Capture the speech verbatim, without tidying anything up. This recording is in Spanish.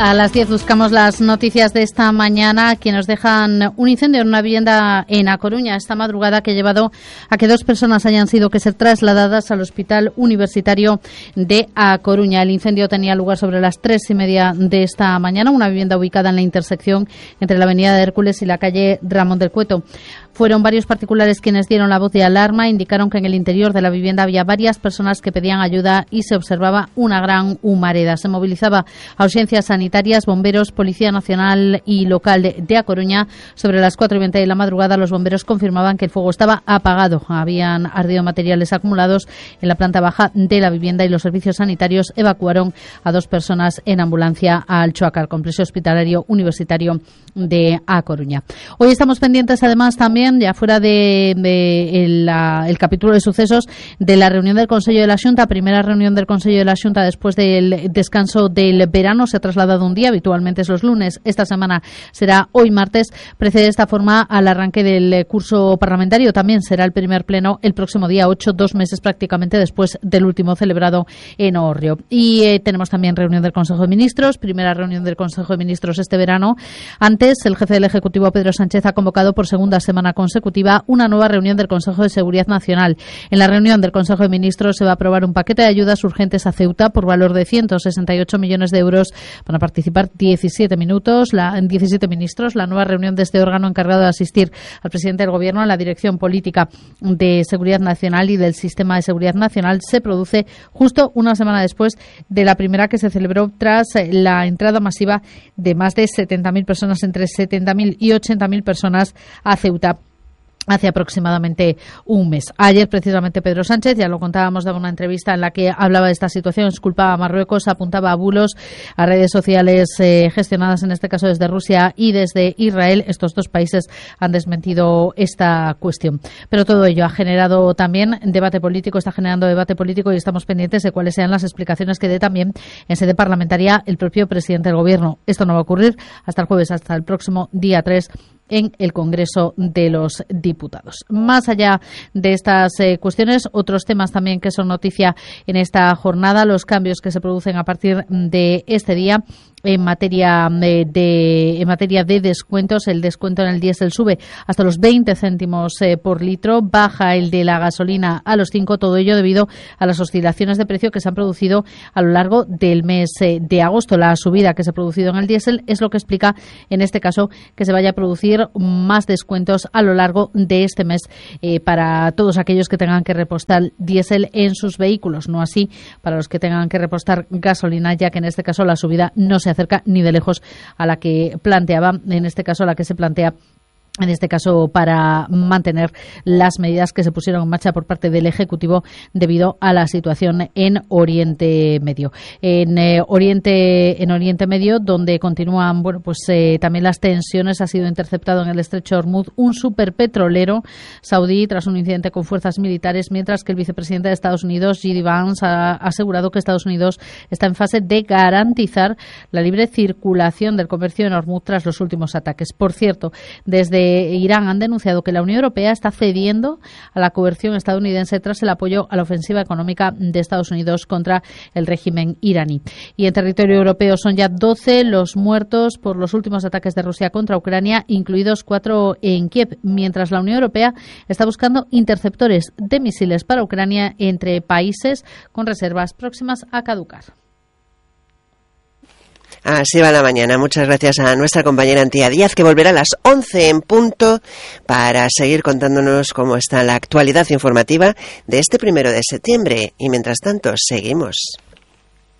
A las diez buscamos las noticias de esta mañana que nos dejan un incendio en una vivienda en A Coruña esta madrugada que ha llevado a que dos personas hayan sido que ser trasladadas al Hospital Universitario de A Coruña. El incendio tenía lugar sobre las tres y media de esta mañana, una vivienda ubicada en la intersección entre la avenida de Hércules y la calle Ramón del Cueto. Fueron varios particulares quienes dieron la voz de alarma, indicaron que en el interior de la vivienda había varias personas que pedían ayuda y se observaba una gran humareda. Se movilizaba a urgencias sanitarias, bomberos, Policía Nacional y local de, de A Coruña. Sobre las cuatro y veinte de la madrugada, los bomberos confirmaban que el fuego estaba apagado. Habían ardido materiales acumulados en la planta baja de la vivienda y los servicios sanitarios evacuaron a dos personas en ambulancia al Choaca, al complejo hospitalario universitario de A Coruña. Hoy estamos pendientes además también, ya fuera de, de el, la, el capítulo de sucesos, de la reunión del Consejo de la Xunta, primera reunión del Consejo de la Xunta después del descanso del verano. Se ha trasladado un día, habitualmente es los lunes, esta semana será hoy martes. Precede de esta forma al arranque del curso parlamentario. También será el primer pleno el próximo día ocho, dos meses prácticamente después del último celebrado en Ohorrio. Y eh, tenemos también reunión del Consejo de Ministros, primera reunión del Consejo de Ministros este verano. Antes, el jefe del Ejecutivo, Pedro Sánchez, ha convocado por segunda semana consecutiva una nueva reunión del Consejo de Seguridad Nacional. En la reunión del Consejo de Ministros se va a aprobar un paquete de ayudas urgentes a Ceuta por valor de ciento sesenta y ocho millones de euros. Van a participar diecisiete minutos, la, diecisiete ministros. La nueva reunión de este órgano encargado de asistir al presidente del Gobierno en la dirección política de Seguridad Nacional y del Sistema de Seguridad Nacional se produce justo una semana después de la primera, que se celebró tras la entrada masiva de más de setenta mil personas, entre setenta mil y ochenta mil personas a Ceuta hace aproximadamente un mes. Ayer, precisamente, Pedro Sánchez, ya lo contábamos, daba una entrevista en la que hablaba de esta situación, culpaba a Marruecos, apuntaba a bulos, a redes sociales eh, gestionadas en este caso desde Rusia y desde Israel. Estos dos países han desmentido esta cuestión. Pero todo ello ha generado también debate político, está generando debate político y estamos pendientes de cuáles sean las explicaciones que dé también en sede parlamentaria el propio presidente del Gobierno. Esto no va a ocurrir hasta el jueves, hasta el próximo día tres, en el Congreso de los Diputados. Más allá de estas eh, cuestiones, otros temas también que son noticia en esta jornada, los cambios que se producen a partir de este día en materia de, de en materia de descuentos. El descuento en el diésel sube hasta los veinte céntimos eh, por litro, baja el de la gasolina a los cinco, todo ello debido a las oscilaciones de precio que se han producido a lo largo del mes eh, de agosto. La subida que se ha producido en el diésel es lo que explica en este caso que se vaya a producir más descuentos a lo largo de este mes eh, para todos aquellos que tengan que repostar diésel en sus vehículos, no así para los que tengan que repostar gasolina, ya que en este caso la subida no se acerca ni de lejos a la que planteaba, en este caso a la que se plantea en este caso para mantener las medidas que se pusieron en marcha por parte del Ejecutivo debido a la situación en Oriente Medio. En eh, Oriente en Oriente Medio, donde continúan bueno pues eh, también las tensiones, ha sido interceptado en el estrecho de Hormuz un superpetrolero saudí tras un incidente con fuerzas militares, mientras que el vicepresidente de Estados Unidos, J D Vance, ha asegurado que Estados Unidos está en fase de garantizar la libre circulación del comercio en Hormuz tras los últimos ataques. Por cierto, desde Irán han denunciado que la Unión Europea está cediendo a la coerción estadounidense tras el apoyo a la ofensiva económica de Estados Unidos contra el régimen iraní. Y en territorio europeo son ya doce los muertos por los últimos ataques de Rusia contra Ucrania, incluidos cuatro en Kiev, mientras la Unión Europea está buscando interceptores de misiles para Ucrania entre países con reservas próximas a caducar. Así va la mañana. Muchas gracias a nuestra compañera Antía Díaz, que volverá a las once en punto para seguir contándonos cómo está la actualidad informativa de este primero de septiembre. Y mientras tanto, seguimos.